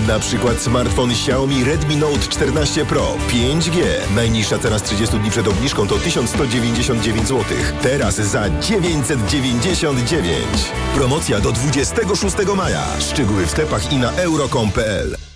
Na przykład smartfon Xiaomi Redmi Note 14 Pro 5G. Najniższa cena z 30 dni przed obniżką to 1199 zł. Teraz za 999. Promocja do 26 maja. Szczegóły w sklepach i na euro.com.pl.